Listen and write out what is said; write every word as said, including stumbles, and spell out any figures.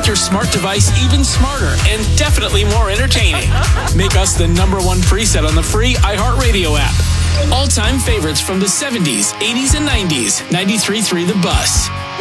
your smart device even smarter and definitely more entertaining. Make us the number one preset on the free iHeartRadio app. All-time favorites from the seventies, eighties, and nineties. ninety-three point three The Bus.